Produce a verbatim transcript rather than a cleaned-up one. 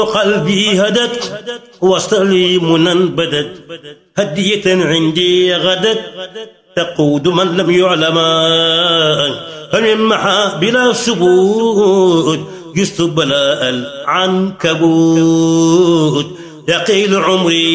قلبي هدت وصلي منا بدت هدية عندي غدت تقود من لم يعلم فمن محا بلا ثبوت يستبلى العنكبوت يقيل عمري